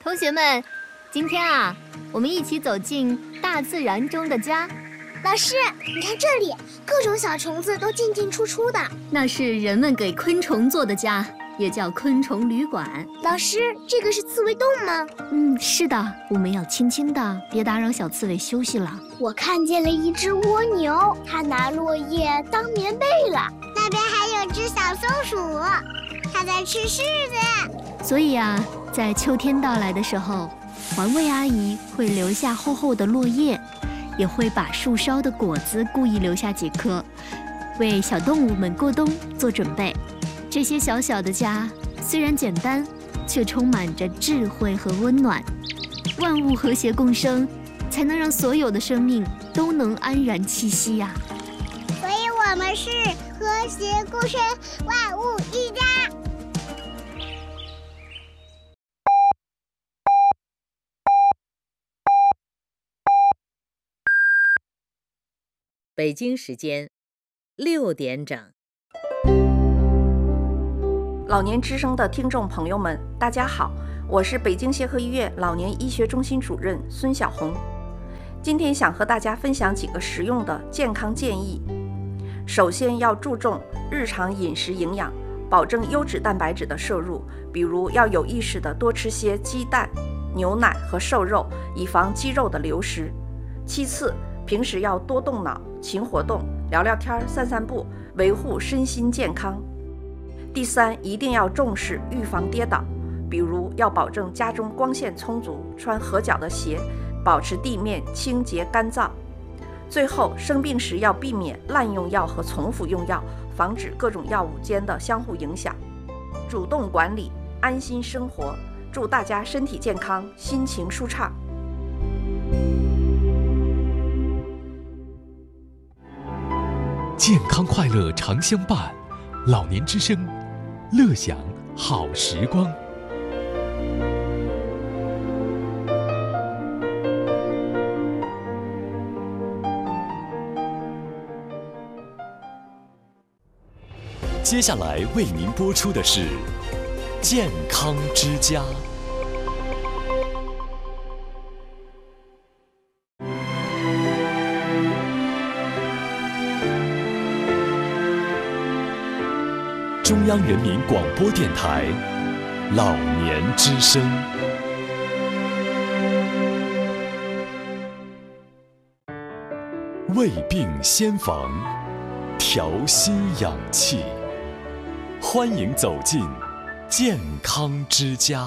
同学们，今天我们一起走进大自然中的家。 老师，你看这里，各种小虫子都进进出出的。 那是人们给昆虫做的家，也叫昆虫旅馆。 老师，这个是刺猬洞吗？ 是的，我们要轻轻的，别打扰小刺猬休息了。 我看见了一只蜗牛，它拿落叶当棉被了。 那边还有只小松鼠，它在吃柿子。 所以在秋天到来的时候，环卫阿姨会留下厚厚的落叶，也会把树梢的果子故意留下几颗，为小动物们过冬做准备。这些小小的家虽然简单，却充满着智慧和温暖。万物和谐共生，才能让所有的生命都能安然栖息呀。 所以我们是和谐共生，万物一家。 北京时间6点整。 老年之声的听众朋友们，大家好，我是北京协和医院老年医学中心主任孙晓红。今天想和大家分享几个实用的健康建议。首先要注重日常饮食营养，保证优质蛋白质的摄入，比如要有意识地多吃些鸡蛋、牛奶和瘦肉，以防肌肉的流失。其次，平时要多动脑、勤活动，聊聊天、散散步，维护身心健康。第三，一定要重视预防跌倒，比如要保证家中光线充足，穿合脚的鞋，保持地面清洁干燥。最后，生病时要避免滥用药和重复用药，防止各种药物间的相互影响。主动管理，安心生活。祝大家身体健康，心情舒畅。 健康快乐常相伴，老年之声，乐享好时光。接下来为您播出的是《健康之家》。中央人民广播电台老年之声。胃病先防，调心养气。欢迎走进健康之家。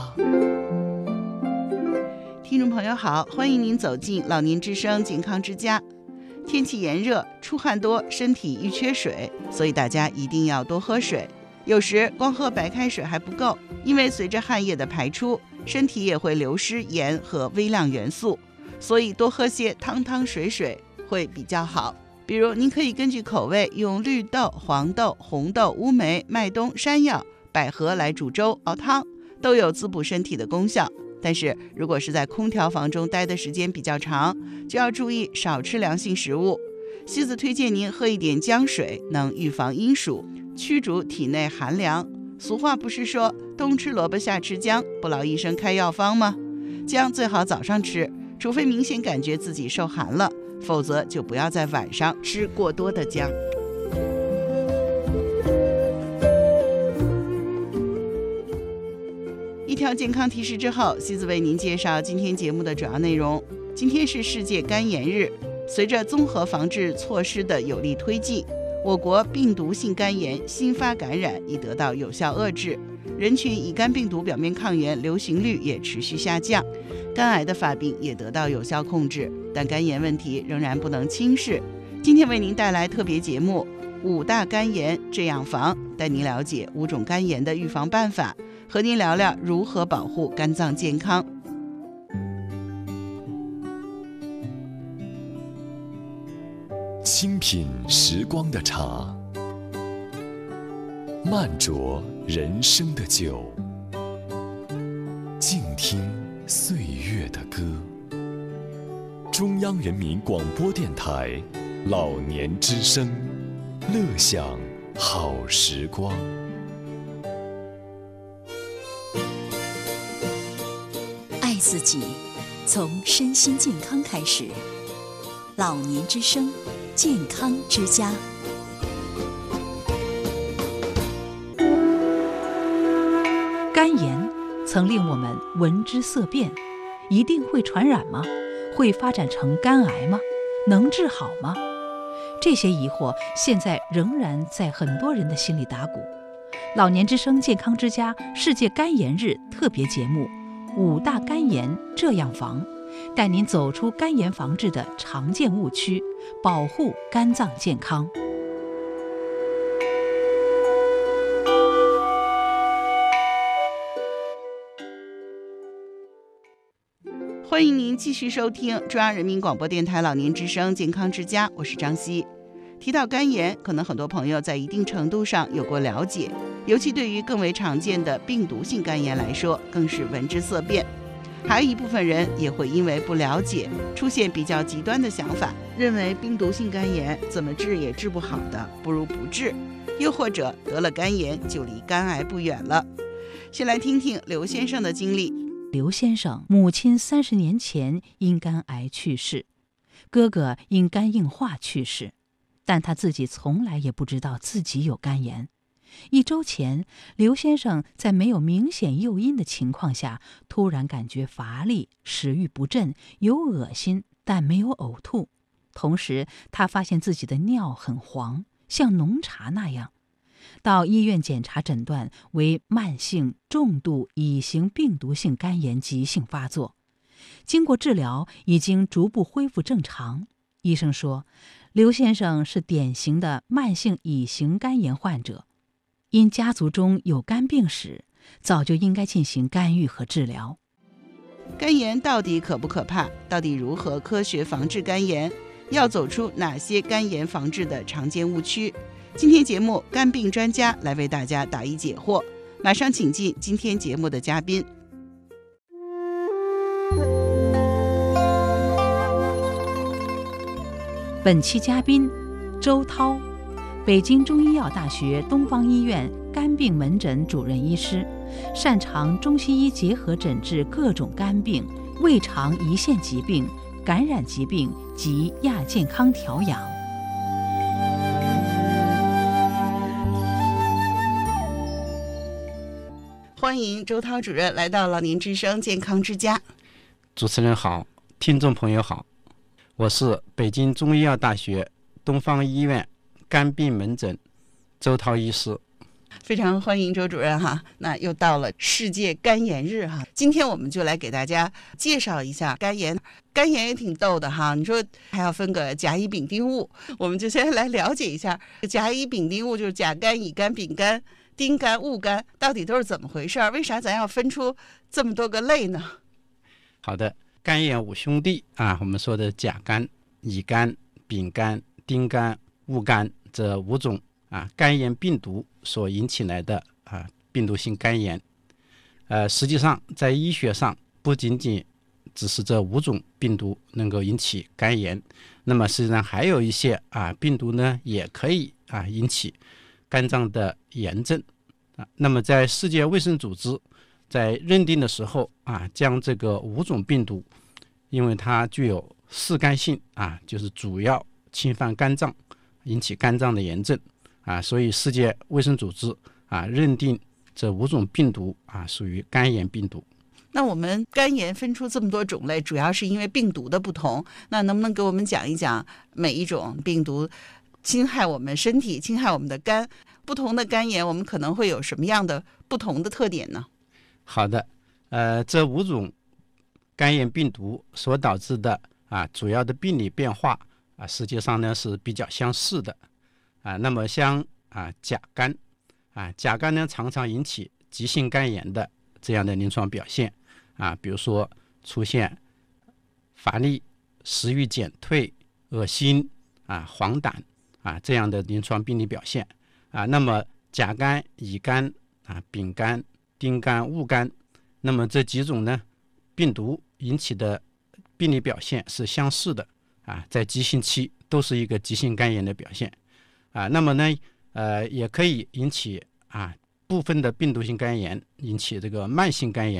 听众朋友好，欢迎您走进老年之声健康之家。天气炎热，出汗多，身体易缺水，所以大家一定要多喝水。有时光喝白开水还不够，因为随着汗液的排出，身体也会流失盐和微量元素，所以多喝些汤汤水水会比较好。比如您可以根据口味用绿豆、黄豆、红豆、乌梅、麦冬、山药、百合来煮粥熬汤，都有滋补身体的功效。但是如果是在空调房中待的时间比较长，就要注意少吃凉性食物。西子推荐您喝一点姜水，能预防阴暑，驱逐体内寒凉。俗话不是说冬吃萝卜夏吃姜，不劳医生开药方吗？姜最好早上吃，除非明显感觉自己受寒了，否则就不要在晚上吃过多的姜。一条健康提示之后，西子为您介绍今天节目的主要内容。今天是世界肝炎日，随着综合防治措施的有力推进，我国病毒性肝炎新发感染已得到有效遏制，人群乙肝病毒表面抗原流行率也持续下降，肝癌的发病也得到有效控制，但肝炎问题仍然不能轻视。今天为您带来特别节目5大肝炎这样防，带您了解5种肝炎的预防办法，和您聊聊如何保护肝脏健康。 清品时光的茶，慢酌人生的酒，静听岁月的歌。中央人民广播电台老年之声，乐享好时光。 爱自己，从身心健康开始。老年之声，健康之家。 肝炎曾令我们闻之色变，一定会传染吗？会发展成肝癌吗？能治好吗？这些疑惑现在仍然在很多人的心里打鼓。老年之声健康之家世界肝炎日特别节目5大肝炎这样防，带您走出肝炎防治的常见误区，保护肝脏健康。 欢迎您继续收听中央人民广播电台老年之声健康之家，我是张希。提到肝炎，可能很多朋友在一定程度上有过了解，尤其对于更为常见的病毒性肝炎来说，更是闻之色变。还有一部分人也会因为不了解，出现比较极端的想法，认为病毒性肝炎怎么治也治不好的，不如不治，又或者得了肝炎就离肝癌不远了。先来听听刘先生的经历。 刘先生母亲30年前因肝癌去世，哥哥因肝硬化去世，但他自己从来也不知道自己有肝炎。1周前，刘先生在没有明显诱因的情况下，突然感觉乏力、食欲不振，有恶心，但没有呕吐。同时，他发现自己的尿很黄，像浓茶那样。到医院检查诊断为慢性重度乙型病毒性肝炎急性发作，经过治疗已经逐步恢复正常。医生说，刘先生是典型的慢性乙型肝炎患者，因家族中有肝病史，早就应该进行干预和治疗。 肝炎到底可不可怕？到底如何科学防治肝炎？要走出哪些肝炎防治的常见误区？今天节目肝病专家来为大家答疑解惑，马上请进今天节目的嘉宾。 本期嘉宾周涛，北京中医药大学东方医院肝病门诊主任医师，擅长中西医结合诊治各种肝病、胃肠胰腺疾病、感染疾病及亚健康调养。 欢迎周涛主任来到老年之声健康之家。 主持人好，听众朋友好，我是北京中医药大学东方医院肝病门诊周涛医师。 非常欢迎周主任哈。那又到了世界肝炎日哈，今天我们就来给大家介绍一下肝炎。肝炎也挺逗的哈，你说还要分个甲乙丙丁戊，我们就先来了解一下甲乙丙丁戊，就是甲肝、乙肝、丙肝、丁肝、戊肝到底都是怎么回事？为啥咱要分出这么多个类呢？ 好的，肝炎5兄弟啊，我们说的甲肝、乙肝、丙肝、丁肝、戊肝这5种肝炎病毒所引起来的病毒性肝炎。实际上在医学上不仅仅只是这5种病毒能够引起肝炎，那么实际上还有一些病毒呢也可以引起肝脏的炎症。那么在世界卫生组织在认定的时候将这个5种病毒，因为它具有嗜肝性就是主要侵犯肝脏，引起肝脏的炎症所以世界卫生组织认定这5种病毒属于肝炎病毒。 那我们肝炎分出这么多种类，主要是因为病毒的不同，那能不能给我们讲一讲每一种病毒侵害我们身体、侵害我们的肝，不同的肝炎我们可能会有什么样的不同的特点呢？ 好的，这5种肝炎病毒所导致的主要的病理变化实际上呢是比较相似的那么像甲肝甲肝呢常常引起急性肝炎的这样的临床表现比如说出现乏力、食欲减退、恶心黄疸这样的临床病理表现那么甲肝、乙肝丙肝、丁肝、戊肝，那么这几种呢病毒引起的病理表现是相似的在急性期都是一个急性肝炎的表现那么呢也可以引起部分的病毒性肝炎引起这个慢性肝炎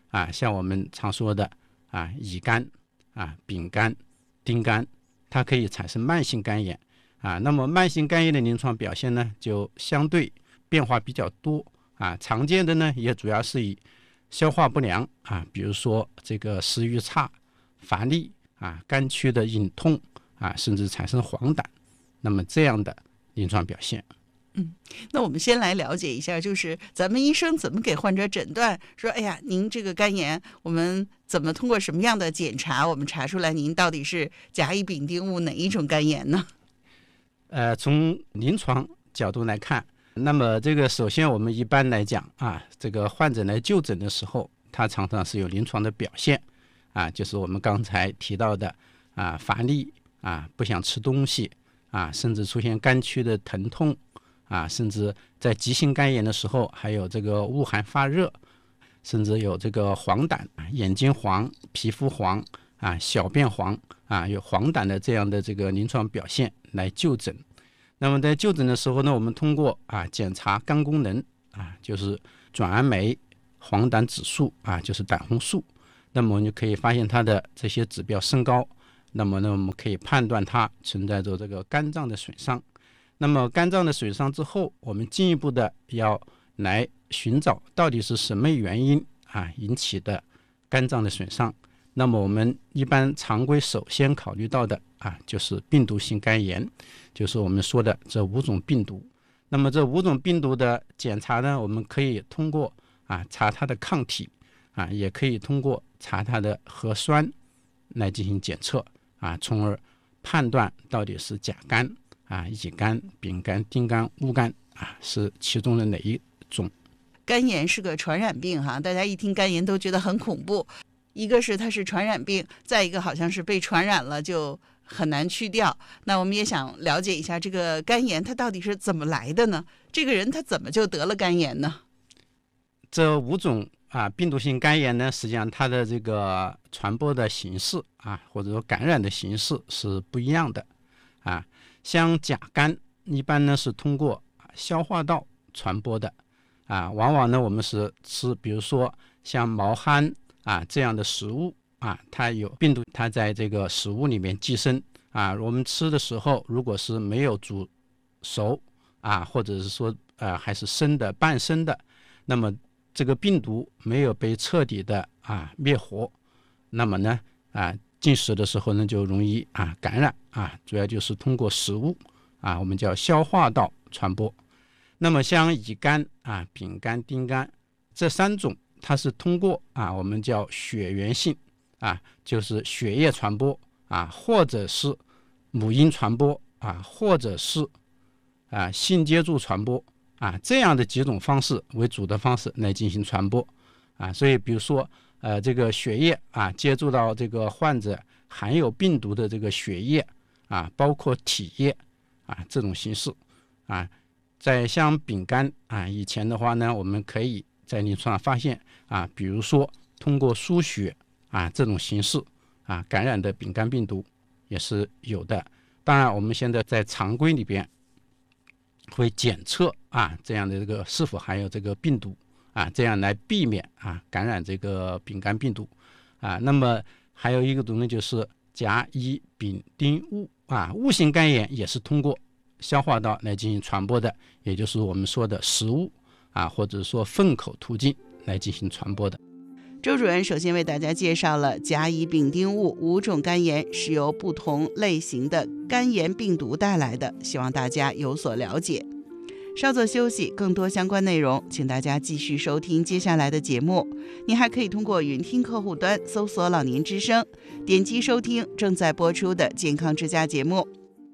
像我们常说的乙肝丙肝丁肝，它可以产生慢性肝炎那么慢性肝炎的临床表现呢就相对变化比较多常见的呢也主要是以消化不良比如说这个食欲差、乏力肝区的隐痛甚至产生黄疸，那么这样的临床表现。 那我们先来了解一下，就是咱们医生怎么给患者诊断，说哎呀，您这个肝炎，我们怎么通过什么样的检查，我们查出来您到底是甲乙丙丁戊哪一种肝炎呢？ 从临床角度来看，那么这个首先我们一般来讲这个患者来就诊的时候，他常常是有临床的表现就是我们刚才提到的乏力不想吃东西甚至出现肝区的疼痛甚至在急性肝炎的时候还有这个恶寒发热，甚至有这个黄疸，眼睛黄、皮肤黄小便黄有黄疸的这样的这个临床表现来就诊。那么在就诊的时候呢，我们通过检查肝功能就是转氨酶、黄疸指数就是胆红素，那么我们就可以发现它的这些指标升高，那么呢我们可以判断它存在着这个肝脏的损伤。那么肝脏的损伤之后，我们进一步的要来寻找到底是什么原因引起的肝脏的损伤。那么我们一般常规首先考虑到的就是病毒性肝炎，就是我们说的这5种病毒。那么这5种病毒的检查呢，我们可以通过查它的抗体也可以通过查它的核酸来进行检测从而判断到底是甲肝乙肝、丙肝、丁肝、戊肝是其中的哪一种。 肝炎是个传染病大家一听肝炎都觉得很恐怖，一个是它是传染病，再一个好像是被传染了就很难去掉。那我们也想了解一下这个肝炎它到底是怎么来的呢？这个人他怎么就得了肝炎呢？ 这5种病毒性肝炎呢，实际上它的这个传播的形式或者说感染的形式是不一样的像甲肝一般呢是通过消化道传播的往往呢我们是吃比如说像毛蚶这样的食物它有病毒，它在这个食物里面寄生我们吃的时候如果是没有煮熟或者是说还是生的半生的，那么这个病毒没有被彻底的灭活，那么呢进食的时候呢就容易感染主要就是通过食物我们叫消化道传播。那么像乙肝丙肝、丁肝这3种，它是通过我们叫血源性就是血液传播或者是母婴传播或者是性接触传播这样的几种方式为主的方式来进行传播所以比如说这个血液接触到这个患者含有病毒的这个血液包括体液这种形式在像丙肝以前的话呢，我们可以在临床上发现比如说通过输血这种形式感染的丙肝病毒也是有的。当然我们现在在常规里边会检测这样的这个是否含有这个病毒这样来避免感染这个丙肝病毒那么还有一个呢就是甲乙丙丁戊戊型肝炎也是通过消化道来进行传播的，也就是我们说的食物或者说粪口途径来进行传播的。 周主任首先为大家介绍了甲乙丙丁戊5种肝炎是由不同类型的肝炎病毒带来的，希望大家有所了解。稍作休息，更多相关内容请大家继续收听接下来的节目。您还可以通过云听客户端搜索老年之声，点击收听正在播出的健康之家节目。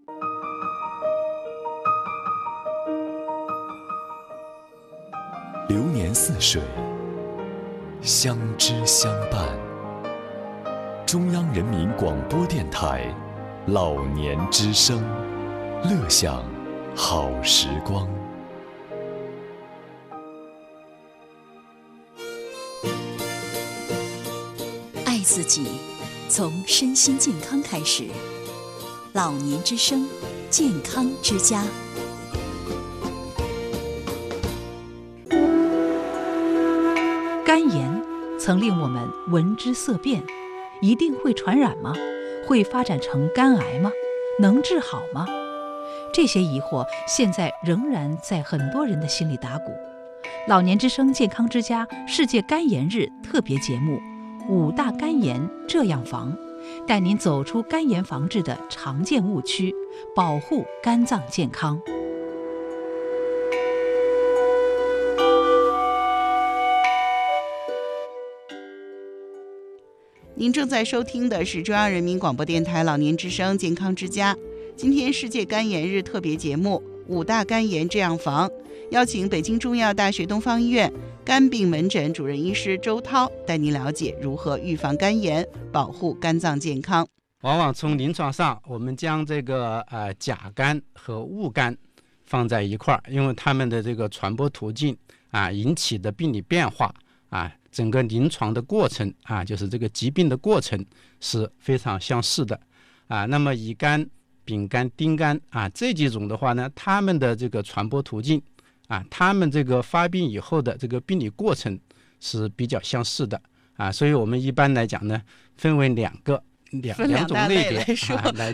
流年似水，相知相伴。中央人民广播电台老年之声，乐享好时光。 爱自己，从身心健康开始。老年之声，健康之家。 肝炎曾令我们闻之色变，一定会传染吗？会发展成肝癌吗？能治好吗？这些疑惑现在仍然在很多人的心里打鼓。老年之声健康之家世界肝炎日特别节目5大肝炎这样防，带您走出肝炎防治的常见误区，保护肝脏健康。 您正在收听的是中央人民广播电台老年之声健康之家，今天世界肝炎日特别节目5大肝炎这样防，邀请北京中医药大学东方医院肝病门诊主任医师周涛带您了解如何预防肝炎，保护肝脏健康。 往往从临床上，我们将这个甲肝和戊肝放在一块儿，因为它们的这个传播途径引起的病理变化整个临床的过程就是这个疾病的过程是非常相似的那么乙肝、丙肝、丁肝这几种的话呢，它们的这个传播途径它们这个发病以后的这个病理过程是比较相似的所以我们一般来讲呢，分为两种类别来